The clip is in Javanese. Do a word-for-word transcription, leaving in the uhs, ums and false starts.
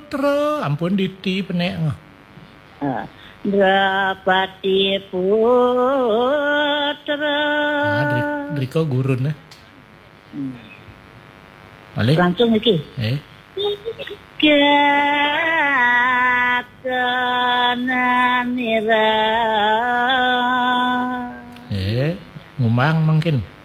putra, ampun diti penek. Uh, Drapati putra. Ah, Driko gurun. Hmm. Boleh? Langsung lagi. Eh. Katananira. Eh, ngumang mungkin.